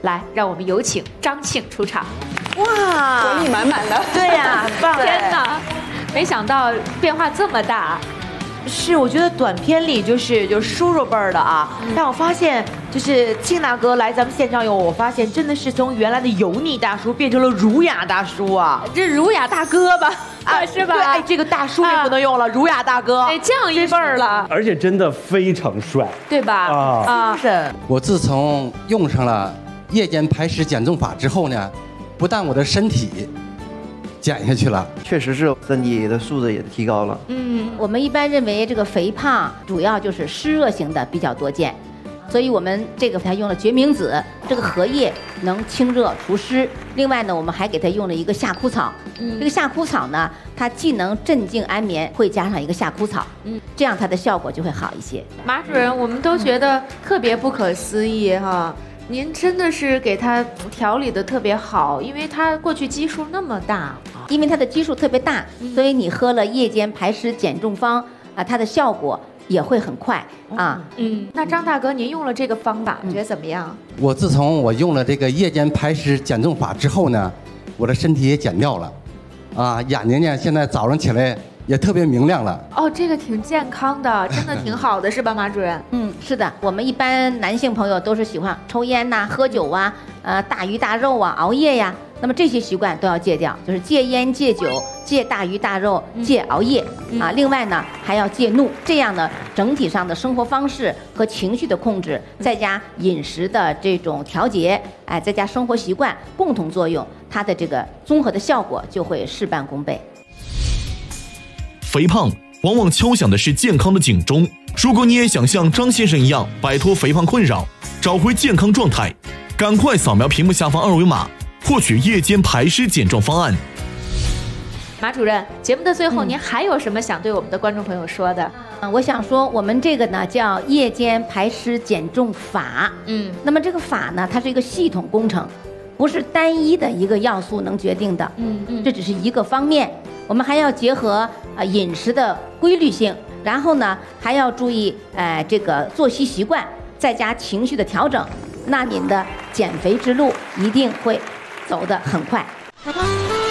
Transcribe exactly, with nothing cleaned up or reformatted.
来，让我们有请张庆出场。 哇， 活力满满的。 对呀，很棒！ 天哪，没想到变化这么大。 是，我觉得短片里就是就是叔叔辈儿的啊，嗯、但我发现就是庆大哥来咱们现场以后，我发现真的是从原来的油腻大叔变成了儒雅大叔啊， 这儒雅大哥吧，啊是吧？ 对，哎，这个大叔也不能用了，啊、儒雅大哥， 哎，降一辈儿了， 而且真的非常帅， 对吧？ 啊啊， 是。 我自从用上了夜间排湿减重法之后呢，不但我的身体减下去了， 确实是身体的素质也提高了。 嗯，我们一般认为这个肥胖主要就是湿热型的比较多见，所以我们这个还用了决明子，这个荷叶能清热除湿。另外呢，我们还给它用了一个夏枯草。嗯，这个夏枯草呢，它既能镇静安眠，会加上一个夏枯草，嗯，这样它的效果就会好一些。 马主任，我们都觉得特别不可思议哈。您真的是给他调理的特别好，因为他过去基数那么大， 因为他的基数特别大， 嗯、 所以你喝了夜间排湿减重方啊，它的效果也会很快啊。 嗯，那张大哥，您用了这个方法，嗯、觉得怎么样？ 我自从我用了这个夜间排湿减重法之后呢，我的身体也减掉了，啊，眼睛呢现在早上起来也特别明亮了。 哦，这个挺健康的，真的挺好的，是吧，马主任？ 嗯，是的。我们一般男性朋友都是喜欢抽烟呐、喝酒啊、呃大鱼大肉啊、熬夜呀。那么这些习惯都要戒掉，就是戒烟、戒酒、戒大鱼大肉、戒熬夜、嗯、啊。另外呢，还要戒怒。这样呢，整体上的生活方式和情绪的控制，再加饮食的这种调节，哎，再加生活习惯共同作用，它的这个综合的效果就会事半功倍。 肥胖往往敲响的是健康的警钟。如果你也想像张先生一样摆脱肥胖困扰，找回健康状态，赶快扫描屏幕下方二维码，获取夜间排湿减重方案。 马主任，节目的最后，您还有什么想对我们的观众朋友说的？ 嗯，我想说，我们这个呢叫夜间排湿减重法。嗯，那么这个法呢，它是一个系统工程，不是单一的一个要素能决定的。嗯嗯，这只是一个方面。我们还要结合啊饮食的规律性，然后呢还要注意呃这个作息习惯，再加情绪的调整，那您的减肥之路一定会走得很快。